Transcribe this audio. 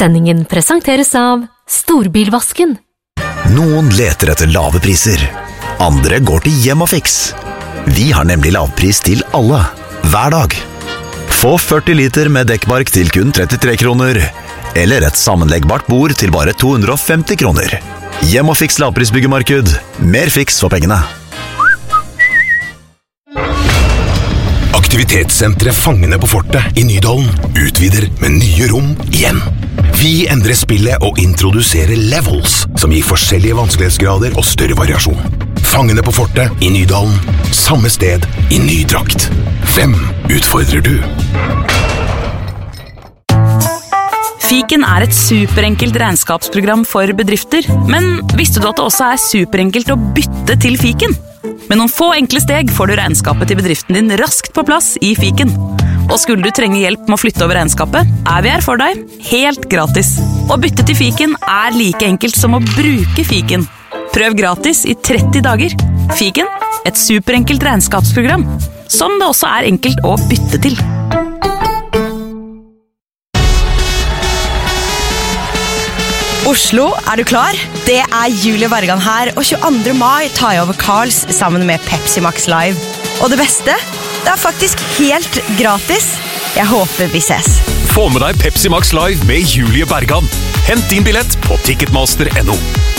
Sendingen presenteres av Storbilvasken. Noen leter etter lave priser. Andre går til Hjem & Fix. Vi har nemlig lavpris til alle, hver dag. Få 40 liter med dekkbark til kun 33 kroner. Eller et sammenleggbart bord til bare 250 kroner. Hjem & Fix lavprisbyggemarked. Mer fiks for pengene. Aktivitetssenteret Fangene på Fortet i Nydalen utvider med nye rom igjen. Vi endrer spillet og introduserer levels, som gir forskjellige vanskelighetsgrader og større variasjon. Fangene på Fortet i Nydalen, samme sted i ny drakt. Hvem utfordrer du? Fiken er et superenkelt regnskapsprogram for bedrifter, men visste du at det også er superenkelt å bytte til Fiken? Med noen få enkle steg får du regnskapet til bedriften din raskt på plass i Fiken. Og skulle du trenge hjelp med å flytte over regnskapet, er vi her for deg, helt gratis. Å bytte til Fiken er like enkelt som å bruke Fiken. Prøv gratis i 30 dager. Fiken, et superenkelt regnskapsprogram, som det også er enkelt å bytte til. Oslo, er du klar? Det er Julie Bergan her, og 22. mai tar jeg over Carls sammen med Pepsi Max Live. Og det beste? Det er faktisk helt gratis. Jeg håper vi ses. Få med deg Pepsi Max Live med Julie Bergan. Hent din billett på ticketmaster.no.